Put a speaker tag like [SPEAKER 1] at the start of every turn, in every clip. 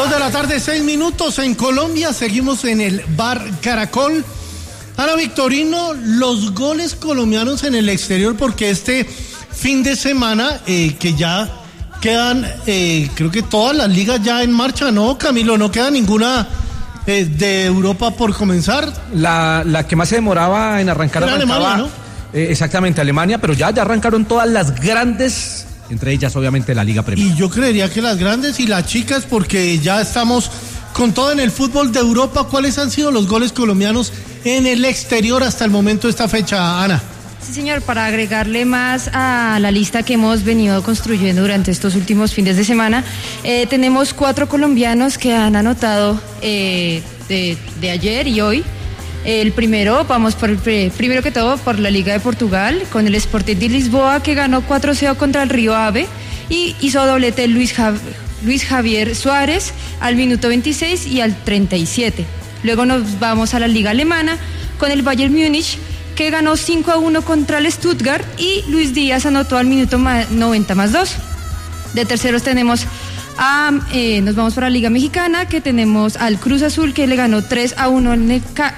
[SPEAKER 1] 2:06 p.m. en Colombia. Seguimos en el Bar Caracol. Ana Victorino, los goles colombianos en el exterior, porque este fin de semana que ya quedan, creo que todas las ligas ya en marcha, ¿no, Camilo? No queda ninguna de Europa por comenzar.
[SPEAKER 2] La que más se demoraba en arrancar
[SPEAKER 1] era Alemania, ¿no?
[SPEAKER 2] Exactamente, Alemania, pero ya arrancaron todas las grandes, entre ellas obviamente la Liga Premier.
[SPEAKER 1] Y yo creería que las grandes y las chicas, porque ya estamos con todo en el fútbol de Europa. ¿Cuáles han sido los goles colombianos en el exterior hasta el momento de esta fecha, Ana?
[SPEAKER 3] Sí, señor, para agregarle más a la lista que hemos venido construyendo durante estos últimos fines de semana, tenemos 4 colombianos que han anotado de ayer y hoy. El primero, vamos por primero que todo por la Liga de Portugal, con el Sporting de Lisboa, que ganó 4-0 contra el Río Ave, y hizo doblete Luis Javier Suárez al minuto 26 y al 37. Luego nos vamos a la Liga Alemana con el Bayern Múnich, que ganó 5-1 contra el Stuttgart, y Luis Díaz anotó al minuto 90+2. De terceros tenemos nos vamos para la Liga Mexicana, que tenemos al Cruz Azul, que le ganó 3-1 al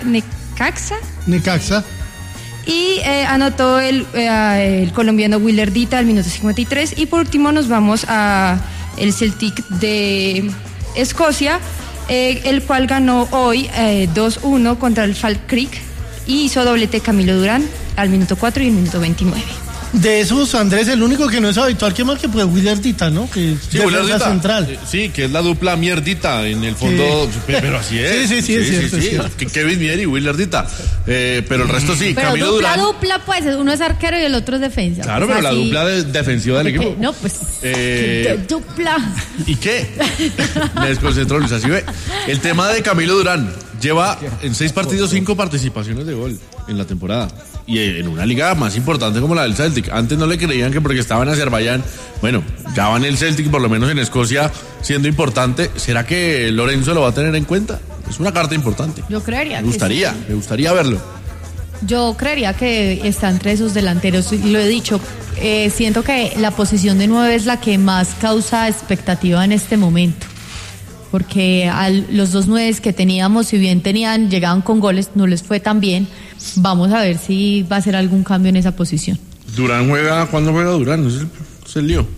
[SPEAKER 3] Necaxa. Y anotó el colombiano Willer Dita al minuto 53. Y por último nos vamos a el Celtic de Escocia, el cual ganó hoy 2-1 contra el Falkirk, y hizo doblete Camilo Durán al minuto 4 y el minuto 29.
[SPEAKER 1] De esos, Andrés, el único que no es habitual que marque pues Willer Dita, ¿no? Que
[SPEAKER 4] sí, Willer Dita central. Sí, que es la dupla Mierdita en el fondo, pero así es.
[SPEAKER 1] Sí, es cierto. Es cierto.
[SPEAKER 4] Kevin Mier y Willer Dita. Pero el resto sí,
[SPEAKER 5] pero
[SPEAKER 4] Camilo Durán.
[SPEAKER 5] Dupla, pues, uno es arquero y el otro es defensa.
[SPEAKER 4] Claro,
[SPEAKER 5] pues,
[SPEAKER 4] pero
[SPEAKER 5] así...
[SPEAKER 4] la dupla defensiva del equipo.
[SPEAKER 5] No, pues, dupla.
[SPEAKER 4] ¿Y qué? Me desconcentró, Luis, así ve. El tema de Camilo Durán. Lleva en 6 partidos 5 participaciones de gol en la temporada. Y en una liga más importante como la del Celtic. Antes no le creían que porque estaba en Azerbaiyán, bueno, ya va en el Celtic, por lo menos en Escocia, siendo importante. ¿Será que Lorenzo lo va a tener en cuenta? Es una carta importante.
[SPEAKER 5] Yo creería.
[SPEAKER 4] Me gustaría verlo.
[SPEAKER 5] Yo creería que está entre esos delanteros, y lo he dicho, siento que la posición de 9 es la que más causa expectativa en este momento. Porque los 2 9 que teníamos, si bien llegaban con goles, no les fue tan bien. Vamos a ver si va a hacer algún cambio en esa posición.
[SPEAKER 4] ¿Durán juega? ¿Cuándo juega Durán? Es el lío.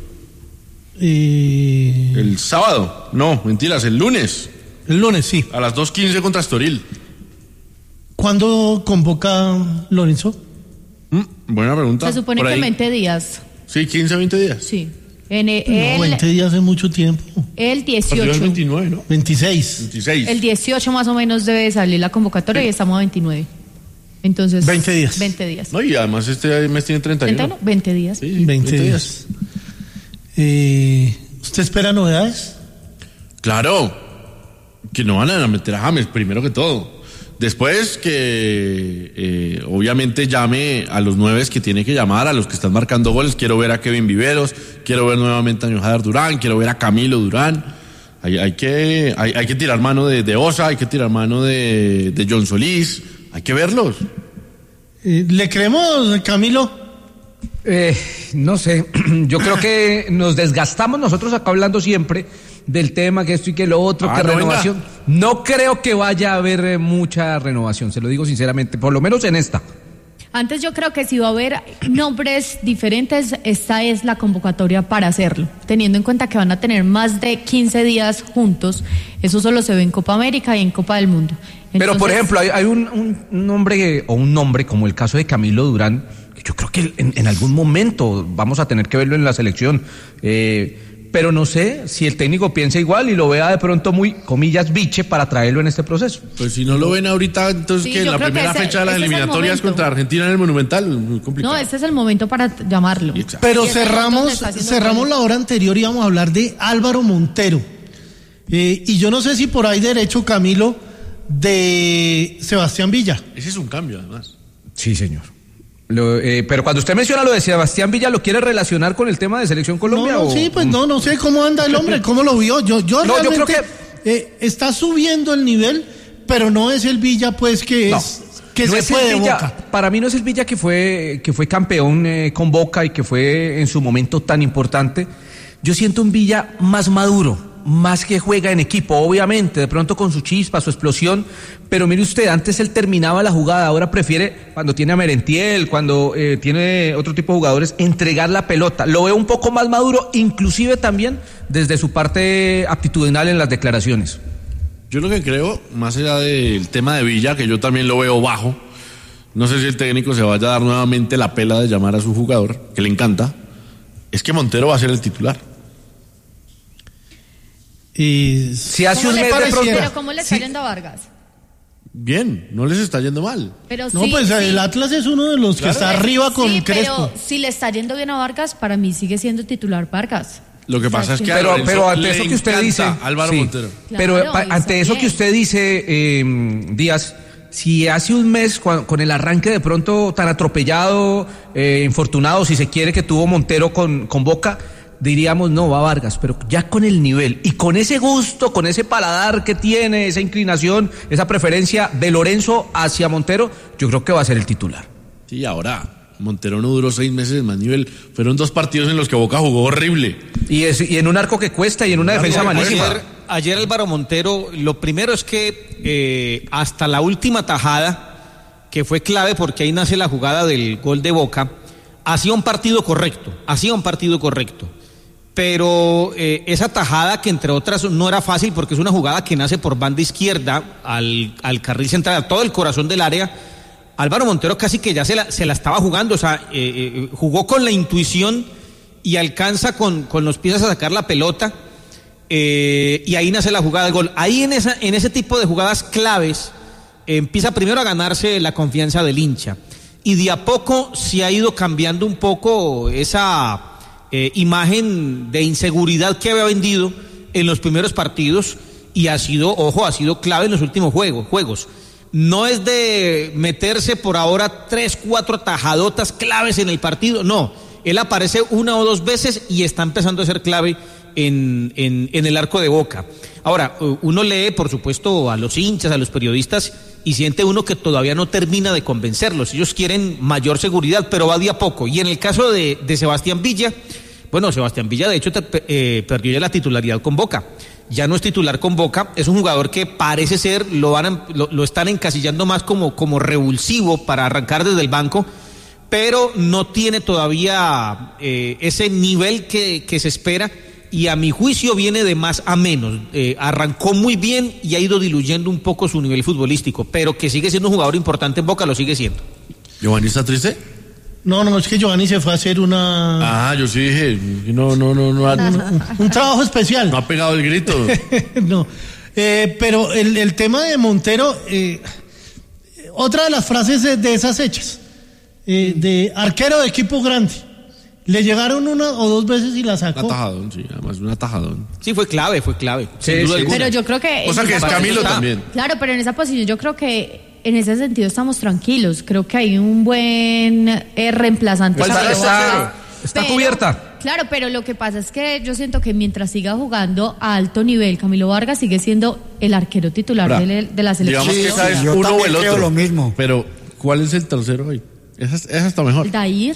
[SPEAKER 4] El sábado. No, mentiras, el lunes.
[SPEAKER 1] El lunes, sí.
[SPEAKER 4] A las 2:15 contra Estoril.
[SPEAKER 1] ¿Cuándo convoca Lorenzo?
[SPEAKER 4] Buena pregunta.
[SPEAKER 5] Se supone que 20 días.
[SPEAKER 4] Sí, 15, 20 días.
[SPEAKER 5] Sí.
[SPEAKER 1] 20 días hace mucho tiempo.
[SPEAKER 5] El 18.
[SPEAKER 4] El 29, ¿no?
[SPEAKER 1] 26.
[SPEAKER 5] El 18 más o menos debe salir la convocatoria, sí. Y estamos a 29. Entonces
[SPEAKER 1] 20 días.
[SPEAKER 5] 20 días.
[SPEAKER 4] No, y además este mes tiene 31.
[SPEAKER 5] 20 días.
[SPEAKER 1] Sí, 20 días. ¿Usted espera novedades?
[SPEAKER 4] Claro. Que no van a meter a James, primero que todo. Después que obviamente llame a los 9 que tiene que llamar, a los que están marcando goles. Quiero ver a Kevin Viveros, quiero ver nuevamente a Johader Durán, quiero ver a Camilo Durán. Hay que tirar mano de Osa, hay que tirar mano de John Solís, hay que verlos.
[SPEAKER 1] ¿Le creemos, Camilo?
[SPEAKER 2] No sé, yo creo que nos desgastamos nosotros acá hablando siempre del tema, que esto y que lo otro, que renovación. Venga. No creo que vaya a haber mucha renovación, se lo digo sinceramente, por lo menos en esta.
[SPEAKER 5] Antes yo creo que si va a haber nombres diferentes, esta es la convocatoria para hacerlo, teniendo en cuenta que van a tener más de 15 días juntos. Eso solo se ve en Copa América y en Copa del Mundo. Entonces...
[SPEAKER 2] Pero por ejemplo, hay un nombre como el caso de Camilo Durán, que yo creo que en algún momento vamos a tener que verlo en la selección, pero no sé si el técnico piensa igual y lo vea de pronto muy, comillas, biche para traerlo en este proceso.
[SPEAKER 4] Pues si no lo ven ahorita, entonces sí, que en la primera fecha de las eliminatorias contra Argentina en el Monumental, muy complicado.
[SPEAKER 5] No, este es el momento para llamarlo.
[SPEAKER 1] Pero cerramos la hora anterior y vamos a hablar de Álvaro Montero. Y yo no sé si por ahí derecho, Camilo, de Sebastián Villa.
[SPEAKER 4] Ese es un cambio, además.
[SPEAKER 2] Sí, señor. Pero cuando usted menciona lo de Sebastián Villa, ¿lo quiere relacionar con el tema de Selección Colombia?
[SPEAKER 1] Sí, pues no sé cómo anda el hombre, cómo lo vio. Yo creo que está subiendo el nivel, pero no es el Villa, pues, que se fue de Boca.
[SPEAKER 2] Para mí no es el Villa que fue campeón con Boca y que fue en su momento tan importante. Yo siento un Villa más maduro, más que juega en equipo, obviamente, de pronto con su chispa, su explosión, pero mire usted, antes él terminaba la jugada, ahora prefiere, cuando tiene a Merentiel, cuando tiene otro tipo de jugadores, entregar la pelota. Lo veo un poco más maduro, inclusive también desde su parte aptitudinal en las declaraciones.
[SPEAKER 4] Yo lo que creo, más allá del tema de Villa, que yo también lo veo bajo, no sé si el técnico se vaya a dar nuevamente la pela de llamar a su jugador, que le encanta, es que Montero va a ser el titular.
[SPEAKER 1] Y
[SPEAKER 2] si hace un mes de pronto...
[SPEAKER 5] Pero ¿cómo le está yendo a Vargas?
[SPEAKER 4] Bien, no les está yendo mal.
[SPEAKER 5] Pero
[SPEAKER 1] no, pues el Atlas es uno de los que está arriba con Crespo.
[SPEAKER 5] Pero si le está yendo bien a Vargas, para mí sigue siendo titular Vargas.
[SPEAKER 4] Lo que pasa es que
[SPEAKER 2] pero ante eso que usted dice,
[SPEAKER 4] Álvaro Montero.
[SPEAKER 2] Pero ante eso que usted dice, Díaz, si hace un mes con el arranque de pronto tan atropellado, infortunado, si se quiere, que tuvo Montero con Boca, diríamos no, va Vargas, pero ya con el nivel y con ese gusto, con ese paladar que tiene, esa inclinación, esa preferencia de Lorenzo hacia Montero, yo creo que va a ser el titular.
[SPEAKER 4] Sí, ahora Montero no duró 6 meses de más nivel. Fueron 2 partidos en los que Boca jugó horrible.
[SPEAKER 2] Y en un arco que cuesta y en una defensa malísima.
[SPEAKER 6] Ayer Álvaro Montero, lo primero es que hasta la última tajada, que fue clave porque ahí nace la jugada del gol de Boca, hacía un partido correcto. Pero esa tajada, que entre otras no era fácil porque es una jugada que nace por banda izquierda al carril central, a todo el corazón del área, Álvaro Montero casi que ya se la estaba jugando, o sea, jugó con la intuición y alcanza con los pies a sacar la pelota, y ahí nace la jugada del gol. Ahí en ese tipo de jugadas claves empieza primero a ganarse la confianza del hincha, y de a poco se ha ido cambiando un poco esa imagen de inseguridad que había vendido en los primeros partidos, y ha sido clave en los últimos juegos. No es de meterse por ahora 3-4 atajadotas claves en el partido, no. Él aparece 1 o 2 veces y está empezando a ser clave en el arco de Boca. Ahora, uno lee, por supuesto, a los hinchas, a los periodistas, y siente uno que todavía no termina de convencerlos. Ellos quieren mayor seguridad, pero va de a poco. Y en el caso de Sebastián Villa, bueno, Sebastián Villa de hecho perdió ya la titularidad con Boca. Ya no es titular con Boca, es un jugador que parece ser, lo están encasillando más como revulsivo para arrancar desde el banco, pero no tiene todavía ese nivel que se espera, y a mi juicio viene de más a menos. Arrancó muy bien y ha ido diluyendo un poco su nivel futbolístico, pero que sigue siendo un jugador importante en Boca, lo sigue siendo.
[SPEAKER 4] ¿Giovanni está triste?
[SPEAKER 1] No, es que Giovanni se fue a hacer
[SPEAKER 4] yo sí dije, no.
[SPEAKER 1] un trabajo especial.
[SPEAKER 4] No ha pegado el grito.
[SPEAKER 1] No, pero el tema de Montero, otra de las frases de esas hechas, de arquero de equipo grande, le llegaron 1 o 2 veces y la sacó.
[SPEAKER 4] Un atajadón, sí, además un atajadón.
[SPEAKER 6] Sí, fue clave.
[SPEAKER 2] Sí,
[SPEAKER 6] sin duda alguna.
[SPEAKER 5] Pero yo creo que...
[SPEAKER 4] Cosa que es Camilo también.
[SPEAKER 5] Claro, pero en esa posición yo creo que en ese sentido estamos tranquilos. Creo que hay un buen reemplazante.
[SPEAKER 2] Está cubierta.
[SPEAKER 5] Claro, pero lo que pasa es que yo siento que mientras siga jugando a alto nivel, Camilo Vargas sigue siendo el arquero titular de la selección.
[SPEAKER 4] Digamos que esa es
[SPEAKER 7] yo
[SPEAKER 4] uno o el
[SPEAKER 7] creo
[SPEAKER 4] otro.
[SPEAKER 7] lo mismo.
[SPEAKER 4] Pero, ¿cuál es el tercero hoy? Esa está mejor.
[SPEAKER 5] El Dair.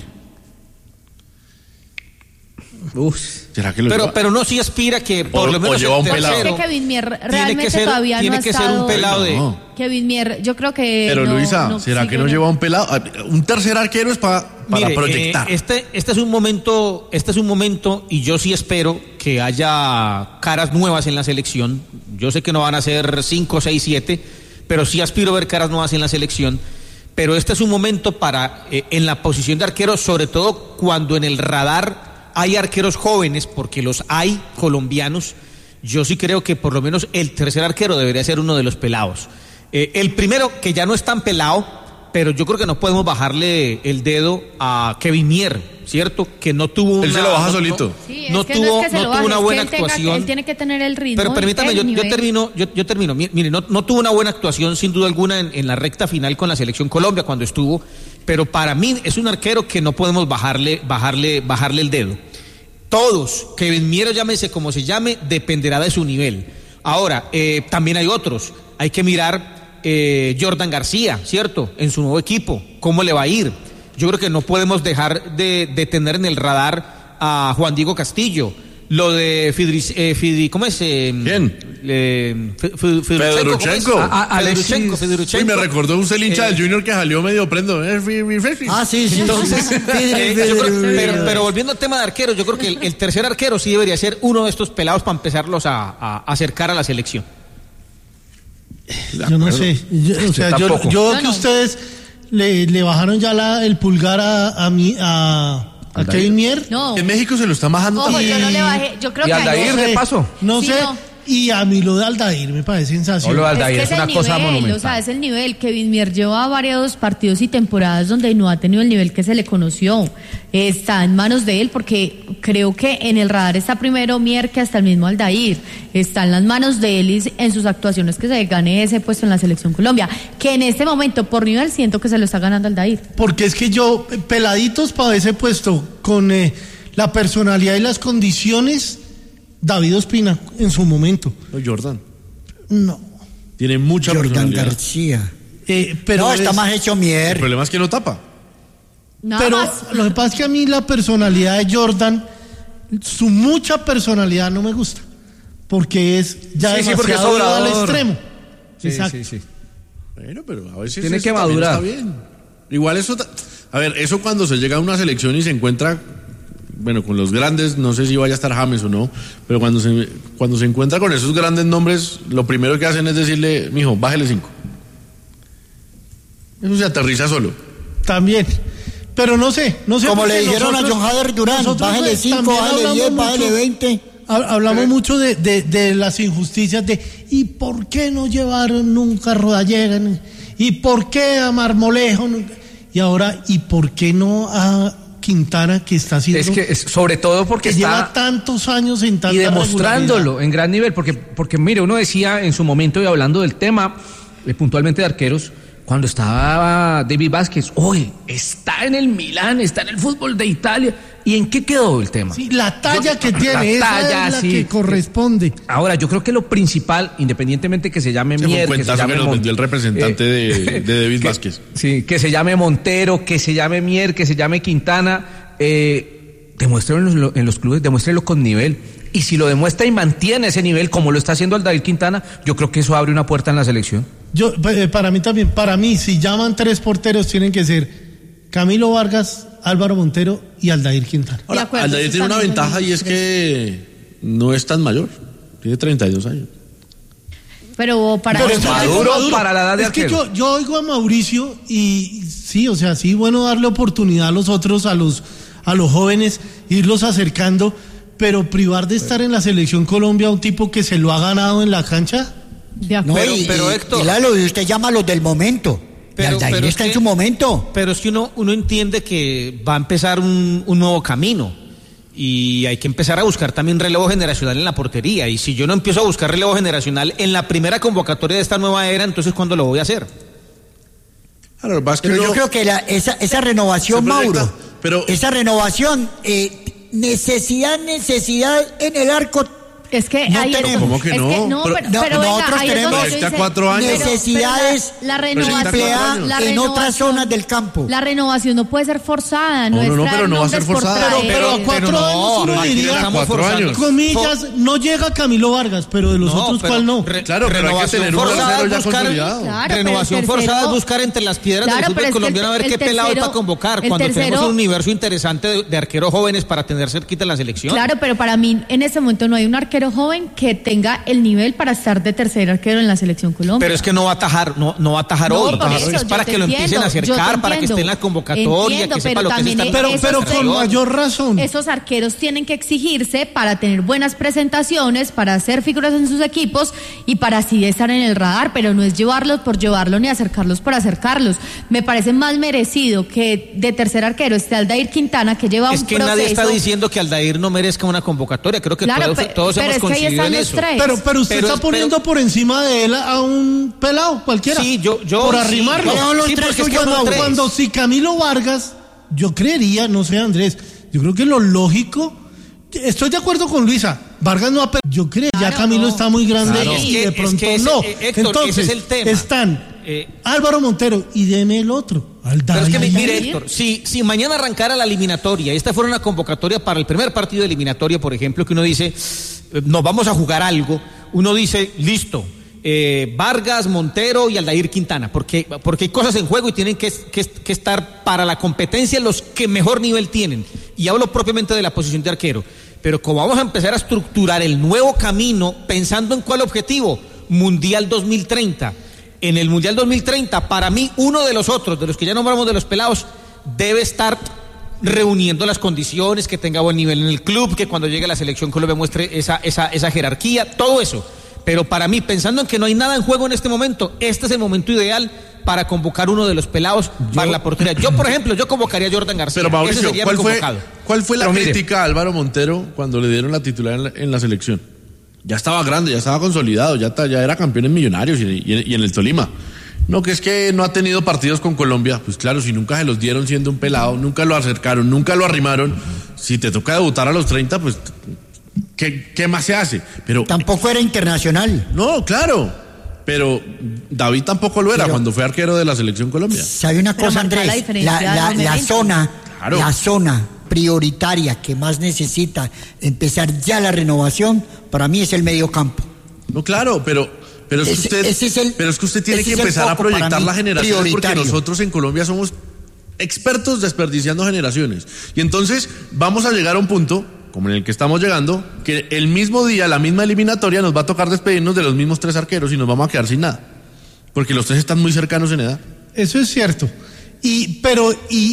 [SPEAKER 4] ¿Será que lo lleva?
[SPEAKER 6] Pero no, sí aspira que por lo menos
[SPEAKER 4] lleva un
[SPEAKER 6] el tercero.
[SPEAKER 4] pelado.
[SPEAKER 5] Es que Kevin Mier realmente todavía no ha estado...
[SPEAKER 6] Tiene que ser un pelado de...
[SPEAKER 4] No.
[SPEAKER 5] Kevin Mier, yo creo que...
[SPEAKER 4] Pero
[SPEAKER 5] no,
[SPEAKER 4] Luisa, ¿será que no lleva un pelado? Un tercer arquero es para proyectar.
[SPEAKER 6] Este es un momento, y yo sí espero que haya caras nuevas en la selección. Yo sé que no van a ser 5, 6, 7, pero sí aspiro a ver caras nuevas en la selección. Pero este es un momento para, en la posición de arquero, sobre todo cuando en el radar hay arqueros jóvenes, porque los hay colombianos. Yo sí creo que por lo menos el tercer arquero debería ser uno de los pelados. El primero, que ya no es tan pelado, pero yo creo que no podemos bajarle el dedo a Kevin Mier, ¿cierto? Que no tuvo
[SPEAKER 4] Él se lo baja solito.
[SPEAKER 5] Sí,
[SPEAKER 6] no tuvo una buena actuación.
[SPEAKER 5] Él tiene que tener el ritmo.
[SPEAKER 6] Pero permítame, yo termino. Mire, no tuvo una buena actuación sin duda alguna en la recta final con la Selección Colombia cuando estuvo, pero para mí es un arquero que no podemos bajarle el dedo. Todos, Kevin Mier, llámese como se llame, dependerá de su nivel. Ahora, también hay otros. Hay que mirar Jordan García, ¿cierto? En su nuevo equipo, ¿cómo le va a ir? Yo creo que no podemos dejar de tener en el radar a Juan Diego Castillo. Lo de ¿cómo es?
[SPEAKER 4] ¿Quién?
[SPEAKER 6] Fedorchenko.
[SPEAKER 4] Uy, me recordó un hincha del Junior que salió medio prendo.
[SPEAKER 7] Sí.
[SPEAKER 6] Entonces, pero volviendo al tema de arqueros, yo creo que el tercer arquero sí debería ser uno de estos pelados para empezarlos a acercar a la selección.
[SPEAKER 1] Yo no sé. Yo que ustedes le bajaron ya el pulgar a Kevin Mier.
[SPEAKER 5] No.
[SPEAKER 4] En México se lo están bajando
[SPEAKER 5] Ojo,
[SPEAKER 4] también.
[SPEAKER 5] yo no le bajé. Yo creo
[SPEAKER 2] Y
[SPEAKER 5] que
[SPEAKER 2] Aldair de paso.
[SPEAKER 1] No
[SPEAKER 5] Sí,
[SPEAKER 1] sé.
[SPEAKER 5] no.
[SPEAKER 1] Y a mí lo de Aldair me parece sensacional.
[SPEAKER 2] Lo de Aldair
[SPEAKER 5] es
[SPEAKER 2] es una
[SPEAKER 5] el
[SPEAKER 2] cosa
[SPEAKER 5] nivel,
[SPEAKER 2] monumental.
[SPEAKER 5] o sea, es el nivel. Kevin Mier lleva varios partidos y temporadas donde no ha tenido el nivel que se le conoció. Está en manos de él porque creo que en el radar está primero Mier que hasta el mismo Aldair. Está en las manos de él y en sus actuaciones que se gane ese puesto en la Selección Colombia. Que en este momento, por nivel, siento que se lo está ganando Aldair.
[SPEAKER 1] Porque es que peladitos para ese puesto, con la personalidad y las condiciones, David Ospina en su momento.
[SPEAKER 4] Jordan.
[SPEAKER 1] No.
[SPEAKER 4] Tiene mucha
[SPEAKER 7] Jordan
[SPEAKER 4] personalidad.
[SPEAKER 7] García.
[SPEAKER 1] Pero
[SPEAKER 7] está más hecho
[SPEAKER 4] El
[SPEAKER 7] Mier.
[SPEAKER 4] problema es que no tapa.
[SPEAKER 5] Nada
[SPEAKER 1] Pero
[SPEAKER 5] más.
[SPEAKER 1] lo que pasa es que a mí la personalidad de Jordan, su mucha personalidad no me gusta. Porque es ya
[SPEAKER 2] Sí, porque es
[SPEAKER 1] demasiado al
[SPEAKER 2] sobrador.
[SPEAKER 1] extremo.
[SPEAKER 2] Sí,
[SPEAKER 1] Exacto.
[SPEAKER 2] sí.
[SPEAKER 4] Bueno, pero a veces
[SPEAKER 2] Tiene
[SPEAKER 4] eso
[SPEAKER 2] que
[SPEAKER 4] también
[SPEAKER 2] madurar.
[SPEAKER 4] está bien. Igual eso... A ver, eso cuando se llega a una selección y se encuentra... Bueno, con los grandes, no sé si vaya a estar James o no, pero cuando se encuentra con esos grandes nombres, lo primero que hacen es decirle, mijo, bájele 5. Eso se aterriza solo.
[SPEAKER 1] También. Pero no sé.
[SPEAKER 7] Como
[SPEAKER 1] porque
[SPEAKER 7] le dijeron a
[SPEAKER 1] nosotros-
[SPEAKER 7] John Hader Durán,
[SPEAKER 1] nosotros,
[SPEAKER 7] bájele 5,
[SPEAKER 1] también
[SPEAKER 7] bájele 10,
[SPEAKER 1] hablamos
[SPEAKER 7] bájele
[SPEAKER 1] mucho-
[SPEAKER 7] 20.
[SPEAKER 1] Hablamos mucho de las injusticias ¿y por qué no llevaron nunca a Rodallega? ¿Y por qué a Marmolejo? Y ahora, ¿y por qué no a Quintana, que está haciendo...
[SPEAKER 2] Es que sobre todo porque
[SPEAKER 1] que lleva
[SPEAKER 2] está
[SPEAKER 1] tantos años en tanta
[SPEAKER 2] y demostrándolo
[SPEAKER 1] regularidad?
[SPEAKER 2] en gran nivel, porque mire, uno decía en su momento y hablando del tema puntualmente de arqueros, cuando estaba David Vázquez, oye, está en el Milán, está en el fútbol de Italia, ¿y en qué quedó el tema?
[SPEAKER 1] Sí, la talla que
[SPEAKER 2] La
[SPEAKER 1] tiene, esa
[SPEAKER 2] talla,
[SPEAKER 1] es la
[SPEAKER 2] sí.
[SPEAKER 1] que corresponde.
[SPEAKER 2] Ahora, yo creo que lo principal, independientemente que se llame
[SPEAKER 4] Se fue un
[SPEAKER 2] Mier, que se
[SPEAKER 4] cuentazo
[SPEAKER 2] llame
[SPEAKER 4] que nos vendió el representante de David Vázquez.
[SPEAKER 2] Sí, que se llame Montero, que se llame Mier, que se llame Quintana, demuéstrenlo en los clubes, demuéstrenlo con nivel. Y si lo demuestra y mantiene ese nivel, como lo está haciendo Aldair Quintana, yo creo que eso abre una puerta en la selección.
[SPEAKER 1] Para mí también, si llaman 3 porteros, tienen que ser Camilo Vargas, Álvaro Montero y Aldair Quintana.
[SPEAKER 5] De acuerdo,
[SPEAKER 4] Aldair
[SPEAKER 5] eso
[SPEAKER 4] tiene una
[SPEAKER 5] también
[SPEAKER 4] ventaja y es que no es tan mayor. Tiene 32 años.
[SPEAKER 5] Pero para
[SPEAKER 1] Pero
[SPEAKER 5] eso-
[SPEAKER 1] está
[SPEAKER 2] Maduro para la edad de
[SPEAKER 1] Es que
[SPEAKER 2] arquero.
[SPEAKER 1] yo oigo a Mauricio y sí, o sea, sí, bueno darle oportunidad a los otros, a los jóvenes, irlos acercando, pero privar de estar en la selección Colombia a un tipo que se lo ha ganado en la cancha.
[SPEAKER 5] De
[SPEAKER 7] No,
[SPEAKER 5] acuerdo.
[SPEAKER 6] Pero, Héctor.
[SPEAKER 7] y Lalo, y usted llama a los del momento. Y Aldair
[SPEAKER 6] es
[SPEAKER 7] está en
[SPEAKER 6] que-
[SPEAKER 7] su momento.
[SPEAKER 6] Pero es que uno entiende que va a empezar un nuevo camino y hay que empezar a buscar también relevo generacional en la portería. Y si yo no empiezo a buscar relevo generacional en la primera convocatoria de esta nueva era, entonces ¿cuándo lo voy a hacer?
[SPEAKER 4] Claro, lo que pasa es que
[SPEAKER 7] Pero yo
[SPEAKER 4] uno-
[SPEAKER 7] creo que esa renovación,
[SPEAKER 4] Se proyecta,
[SPEAKER 7] Mauro,
[SPEAKER 4] pero-
[SPEAKER 7] esa renovación, necesidad en el arco.
[SPEAKER 5] Es que
[SPEAKER 7] No
[SPEAKER 5] ahí es
[SPEAKER 7] tenemos.
[SPEAKER 4] ¿Cómo que
[SPEAKER 5] es
[SPEAKER 4] no?
[SPEAKER 5] que no,
[SPEAKER 4] Pero-
[SPEAKER 5] pero,
[SPEAKER 7] no,
[SPEAKER 5] pero venga,
[SPEAKER 7] nosotros
[SPEAKER 5] ahí es
[SPEAKER 7] tenemos-
[SPEAKER 5] donde yo
[SPEAKER 4] Proyecta
[SPEAKER 5] dice-
[SPEAKER 4] 4 años.
[SPEAKER 7] Necesidades
[SPEAKER 5] la
[SPEAKER 4] Proyecta
[SPEAKER 5] renovación,
[SPEAKER 4] 4 años.
[SPEAKER 7] en otras zonas del campo.
[SPEAKER 5] La renovación no puede ser forzada, no,
[SPEAKER 4] No,
[SPEAKER 5] es
[SPEAKER 4] no,
[SPEAKER 5] traer
[SPEAKER 4] pero no va a ser
[SPEAKER 5] nombres por
[SPEAKER 4] forzada.
[SPEAKER 5] traer.
[SPEAKER 1] Pero a 4 años uno
[SPEAKER 4] aquí
[SPEAKER 1] diría,
[SPEAKER 4] era 4 años.
[SPEAKER 1] comillas, no llega Camilo Vargas, pero de los otros,
[SPEAKER 6] pero
[SPEAKER 1] ¿cuál no?
[SPEAKER 4] Claro, pero hay que tener un
[SPEAKER 6] forzada
[SPEAKER 4] tercero ya
[SPEAKER 6] es buscar-
[SPEAKER 4] consolidado.
[SPEAKER 5] Claro, pero
[SPEAKER 6] renovación
[SPEAKER 5] el tercero-
[SPEAKER 6] forzada es buscar entre las piedras
[SPEAKER 5] Claro,
[SPEAKER 6] del
[SPEAKER 5] pero
[SPEAKER 6] fútbol
[SPEAKER 5] es que
[SPEAKER 6] colombiano a ver
[SPEAKER 5] el
[SPEAKER 6] qué pelado hay
[SPEAKER 5] tercero-
[SPEAKER 6] para convocar
[SPEAKER 5] el
[SPEAKER 6] cuando
[SPEAKER 5] tercero-
[SPEAKER 6] tenemos un universo interesante de arqueros jóvenes para tener cerquita la selección.
[SPEAKER 5] Claro, pero para mí en ese momento no hay un arquero joven que tenga el nivel para estar de tercer arquero en la selección Colombia.
[SPEAKER 6] Pero es que no va a atajar, no va a atajar
[SPEAKER 5] No,
[SPEAKER 6] hoy.
[SPEAKER 5] por eso,
[SPEAKER 6] Es
[SPEAKER 5] yo
[SPEAKER 6] para
[SPEAKER 5] te
[SPEAKER 6] que lo empiecen a
[SPEAKER 5] entiendo, yo
[SPEAKER 6] acercar,
[SPEAKER 5] te
[SPEAKER 6] para que esté en la
[SPEAKER 5] entiendo.
[SPEAKER 6] convocatoria,
[SPEAKER 5] Entiendo,
[SPEAKER 6] que sepa
[SPEAKER 5] pero
[SPEAKER 6] lo que es
[SPEAKER 5] también
[SPEAKER 6] estar
[SPEAKER 1] Pero,
[SPEAKER 5] esos
[SPEAKER 1] pero con
[SPEAKER 5] arqueros-
[SPEAKER 1] mayor razón.
[SPEAKER 5] Esos arqueros tienen que exigirse para tener buenas presentaciones, para hacer figuras en sus equipos y para así estar en el radar, pero no es llevarlos por llevarlo ni acercarlos por acercarlos. Me parece más merecido que de tercer arquero esté Aldair Quintana, que lleva
[SPEAKER 6] Es
[SPEAKER 5] un
[SPEAKER 6] que
[SPEAKER 5] proceso.
[SPEAKER 6] nadie está diciendo que Aldair no merezca una convocatoria. Creo que
[SPEAKER 5] Claro,
[SPEAKER 6] todos
[SPEAKER 5] pero
[SPEAKER 6] hemos
[SPEAKER 5] es que ahí
[SPEAKER 6] coincidido
[SPEAKER 5] están
[SPEAKER 6] en
[SPEAKER 5] los
[SPEAKER 6] eso.
[SPEAKER 5] tres.
[SPEAKER 1] Pero usted está poniendo por encima de él a un pelado cualquiera.
[SPEAKER 6] Sí, yo
[SPEAKER 1] por
[SPEAKER 6] sí,
[SPEAKER 1] arrimarlo.
[SPEAKER 6] pero
[SPEAKER 7] los
[SPEAKER 6] sí,
[SPEAKER 7] tres
[SPEAKER 6] porque es que
[SPEAKER 7] son
[SPEAKER 6] son tres.
[SPEAKER 1] Cuando si Camilo Vargas, yo creería, no sé Andrés, yo creo que lo lógico, estoy de acuerdo con Luisa, Vargas no ha yo creo ya
[SPEAKER 5] Claro,
[SPEAKER 1] Camilo
[SPEAKER 5] no.
[SPEAKER 1] está muy grande
[SPEAKER 6] Claro.
[SPEAKER 1] y
[SPEAKER 6] Es
[SPEAKER 1] de
[SPEAKER 6] que
[SPEAKER 1] pronto
[SPEAKER 6] ese-
[SPEAKER 1] no.
[SPEAKER 6] Héctor,
[SPEAKER 1] Entonces,
[SPEAKER 6] ese es el tema.
[SPEAKER 1] están Álvaro Montero, y deme el otro.
[SPEAKER 6] Pero es que
[SPEAKER 1] David
[SPEAKER 6] mire,
[SPEAKER 1] Ayer.
[SPEAKER 6] Héctor, si mañana arrancara la eliminatoria, esta fuera una convocatoria para el primer partido de eliminatoria, por ejemplo, que uno dice, nos vamos a jugar algo, uno dice, listo, Vargas, Montero y Aldair Quintana, porque hay cosas en juego y tienen que estar para la competencia los que mejor nivel tienen. Y hablo propiamente de la posición de arquero. Pero como vamos a empezar a estructurar el nuevo camino, pensando en cuál objetivo, Mundial 2030. En el Mundial 2030, para mí, uno de los otros, de los que ya nombramos de los pelados, debe estar reuniendo las condiciones, que tenga buen nivel en el club, que cuando llegue a la selección Colombia muestre esa jerarquía, todo eso. Pero para mí, pensando en que no hay nada en juego en este momento, este es el momento ideal para convocar uno de los pelados para la oportunidad. Yo, por ejemplo, convocaría a Jordan García.
[SPEAKER 4] Pero Mauricio,
[SPEAKER 6] ese sería mi convocado.
[SPEAKER 4] ¿cuál fue la crítica a Álvaro Montero cuando le dieron la titular en la selección? Ya estaba grande, ya estaba consolidado, ya era campeón en Millonarios y en el Tolima. No, que es que no ha tenido partidos con Colombia. Pues claro, si nunca se los dieron siendo un pelado, nunca lo acercaron, nunca lo arrimaron. Si te toca debutar a los 30, pues ¿qué más se hace? Pero
[SPEAKER 7] Tampoco era internacional.
[SPEAKER 4] no, claro. Pero David tampoco lo era cuando fue arquero de la selección Colombia.
[SPEAKER 7] ¿Sabe una
[SPEAKER 5] Pero
[SPEAKER 7] cosa,
[SPEAKER 5] marca
[SPEAKER 7] Andrés?
[SPEAKER 5] la diferencia de
[SPEAKER 7] La
[SPEAKER 5] momento.
[SPEAKER 7] zona,
[SPEAKER 4] Claro.
[SPEAKER 7] la zona prioritaria que más necesita empezar ya la renovación, para mí es el medio campo.
[SPEAKER 4] No, claro, pero es que usted tiene
[SPEAKER 7] ese
[SPEAKER 4] que
[SPEAKER 7] es el
[SPEAKER 4] empezar a
[SPEAKER 7] foco para
[SPEAKER 4] proyectar
[SPEAKER 7] mí,
[SPEAKER 4] las generaciones, porque
[SPEAKER 7] prioritario.
[SPEAKER 4] nosotros en Colombia somos expertos desperdiciando generaciones. Y entonces vamos a llegar a un punto, como en el que estamos llegando, que el mismo día, la misma eliminatoria, nos va a tocar despedirnos de los mismos 3 arqueros y nos vamos a quedar sin nada. Porque los 3 están muy cercanos en edad.
[SPEAKER 1] Eso es cierto. Pero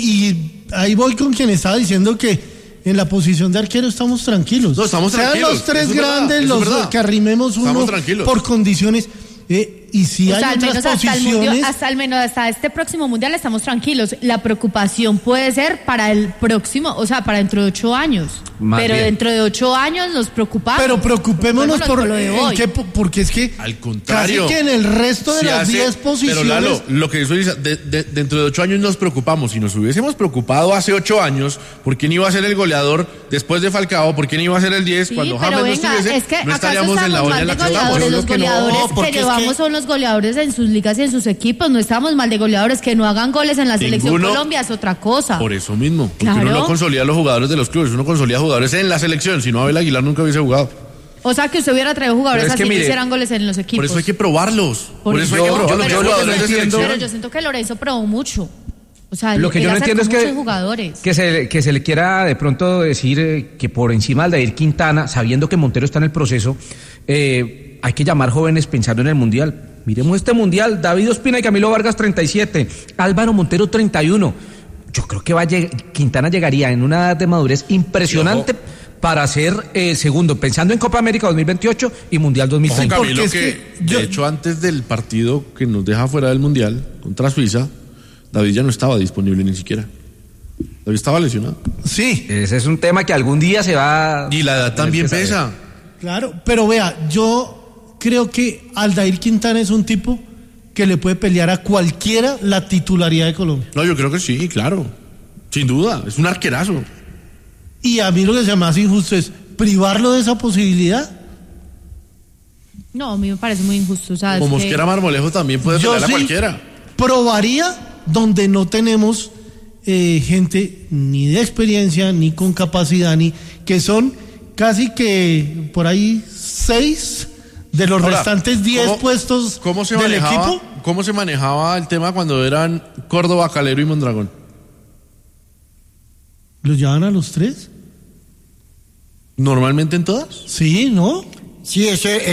[SPEAKER 1] ahí voy con quien estaba diciendo que en la posición de arquero estamos tranquilos.
[SPEAKER 4] No, estamos
[SPEAKER 1] Sean
[SPEAKER 4] tranquilos.
[SPEAKER 1] los 3
[SPEAKER 4] Eso es verdad,
[SPEAKER 1] grandes,
[SPEAKER 4] eso es
[SPEAKER 1] los
[SPEAKER 4] verdad.
[SPEAKER 1] que arrimemos uno
[SPEAKER 4] Estamos tranquilos.
[SPEAKER 1] por condiciones. Y si
[SPEAKER 5] O sea,
[SPEAKER 1] hay
[SPEAKER 5] al menos
[SPEAKER 1] otras posiciones.
[SPEAKER 5] hasta este próximo mundial estamos tranquilos. La preocupación puede ser para el próximo, o sea, para dentro de 8 años.
[SPEAKER 2] Más
[SPEAKER 5] Pero
[SPEAKER 2] bien.
[SPEAKER 5] dentro de 8 años nos preocupamos.
[SPEAKER 1] Pero preocupémonos por
[SPEAKER 5] lo de hoy.
[SPEAKER 1] porque es que
[SPEAKER 4] Al contrario.
[SPEAKER 1] casi que en el resto de
[SPEAKER 4] Se
[SPEAKER 1] las
[SPEAKER 4] hace-
[SPEAKER 1] 10 posiciones.
[SPEAKER 4] Pero Lalo, lo que eso dice, dentro de 8 años nos preocupamos. Si nos hubiésemos preocupado hace 8 años, ¿por quién iba a ser el goleador después de Falcao? ¿Por quién iba a ser el 10
[SPEAKER 5] Sí,
[SPEAKER 4] cuando
[SPEAKER 5] pero
[SPEAKER 4] James no
[SPEAKER 5] venga,
[SPEAKER 4] estuviese?
[SPEAKER 5] es que
[SPEAKER 4] No
[SPEAKER 5] acaso
[SPEAKER 4] estaríamos en la
[SPEAKER 5] estamos
[SPEAKER 4] olla en
[SPEAKER 5] mal
[SPEAKER 4] la
[SPEAKER 5] de
[SPEAKER 4] que estamos.
[SPEAKER 5] goleadores.
[SPEAKER 7] Yo
[SPEAKER 5] Los
[SPEAKER 7] creo que no,
[SPEAKER 5] goleadores
[SPEAKER 7] porque
[SPEAKER 5] que
[SPEAKER 7] es
[SPEAKER 5] llevamos
[SPEAKER 7] que-
[SPEAKER 5] son los goleadores en sus ligas y en sus equipos. No estamos mal de goleadores. Que no hagan goles en la selección
[SPEAKER 4] Ninguno.
[SPEAKER 5] Colombia es otra cosa.
[SPEAKER 4] Por eso mismo, porque
[SPEAKER 5] Claro.
[SPEAKER 4] uno no consolida a los jugadores de los clubes, uno consolida jugadores en la selección. Si no, Abel Aguilar nunca hubiese jugado.
[SPEAKER 5] O sea, que usted hubiera traído jugadores
[SPEAKER 2] Pero es que
[SPEAKER 5] así que
[SPEAKER 2] mire,
[SPEAKER 5] hicieran goles en los equipos.
[SPEAKER 4] Por eso hay que probarlos. Por eso hay que
[SPEAKER 2] yo-
[SPEAKER 4] probar
[SPEAKER 2] yo-
[SPEAKER 4] los
[SPEAKER 2] yo lo que
[SPEAKER 4] jugadores
[SPEAKER 2] no
[SPEAKER 4] de
[SPEAKER 2] entiendo-
[SPEAKER 5] Pero
[SPEAKER 4] selección.
[SPEAKER 5] yo siento que Lorenzo probó mucho. O sea,
[SPEAKER 2] Lo que yo no
[SPEAKER 5] él
[SPEAKER 2] entiendo es
[SPEAKER 5] acercó
[SPEAKER 2] que,
[SPEAKER 5] muchos jugadores.
[SPEAKER 2] que se le quiera de pronto decir que por encima de Aldair Quintana, sabiendo que Montero está en el proceso, hay que llamar jóvenes pensando en el Mundial. Miremos este Mundial: David Ospina y Camilo Vargas 37, Álvaro Montero 31. Yo creo que Quintana llegaría en una edad de madurez impresionante para ser segundo, pensando en Copa América 2028 y Mundial 2030.
[SPEAKER 4] Ojo, Camilo,
[SPEAKER 1] porque es
[SPEAKER 4] que,
[SPEAKER 1] que yo-
[SPEAKER 4] de hecho, antes del partido que nos deja fuera del Mundial contra Suiza, David ya no estaba disponible ni siquiera. David estaba lesionado.
[SPEAKER 1] Sí,
[SPEAKER 2] Ese es un tema que algún día se va...
[SPEAKER 4] Y la edad también
[SPEAKER 2] tener que saber.
[SPEAKER 4] pesa.
[SPEAKER 1] claro. Pero vea, yo creo que Aldair Quintana es un tipo que le puede pelear a cualquiera la titularidad de Colombia.
[SPEAKER 4] No, yo creo que sí, claro. Sin duda, es un arquerazo.
[SPEAKER 1] Y a mí lo que se me hace injusto es privarlo de esa posibilidad.
[SPEAKER 5] No, a mí me parece muy injusto. O sea,
[SPEAKER 4] Como
[SPEAKER 5] es que-
[SPEAKER 4] Mosquera Marmolejo también puede
[SPEAKER 1] Yo
[SPEAKER 4] pelear a
[SPEAKER 1] sí
[SPEAKER 4] cualquiera.
[SPEAKER 1] probaría donde no tenemos gente ni de experiencia, ni con capacidad, ni que son casi que por ahí 6 de los
[SPEAKER 4] Ahora,
[SPEAKER 1] restantes 10 puestos
[SPEAKER 4] ¿cómo se
[SPEAKER 1] del
[SPEAKER 4] manejaba,
[SPEAKER 1] equipo.
[SPEAKER 4] ¿Cómo se manejaba el tema cuando eran Córdoba, Calero y Mondragón?
[SPEAKER 1] ¿Los llevan a los 3?
[SPEAKER 4] ¿Normalmente en todas?
[SPEAKER 1] Sí, ¿no?
[SPEAKER 7] Sí, ese